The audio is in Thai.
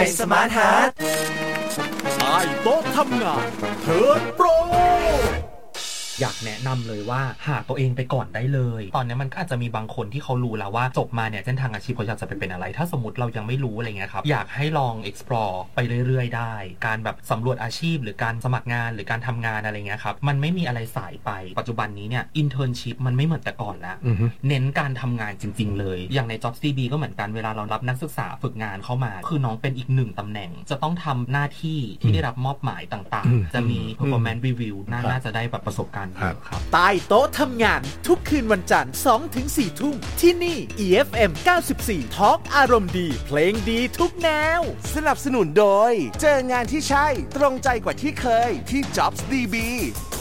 สมาร์ทฮาร์ทใต้โต๊ะทำงานเทิร์นโปรอยากแนะนำเลยว่าหาตัวเองไปก่อนได้เลยตอนนี้มันก็อาจจะมีบางคนที่เขารู้แล้วว่าจบมาเนี่ยเส้นทางอาชีพเขาอยากจะไปเป็นอะไรถ้าสมมติเรายังไม่รู้อะไรเงี้ยครับอยากให้ลอง explore ไปเรื่อยๆได้การแบบสำรวจอาชีพหรือการสมัครงานหรือการทำงานอะไรเงี้ยครับมันไม่มีอะไรสายไปปัจจุบันนี้เนี่ย internship มันไม่เหมือนแต่ก่อนแล้วเน้นการทำงานจริงๆเลยอย่างใน JobsDB ก็เหมือนกันเวลาเรารับนักศึกษาฝึกงานเข้ามาคือน้องเป็นอีก1ตำแหน่งจะต้องทำหน้าที่ที่ได้รับมอบหมายต่างๆจะมี performance review น่าจะได้แบบประสบการณ์ครับใต้โต๊ะทำงานทุกคืนวันจันทร์ 2-4 ทุ่มที่นี่ EFM 94 Talk อารมณ์ดีเพลงดีทุกแนวสนับสนุนโดยเจองานที่ใช่ตรงใจกว่าที่เคยที่ JobsDB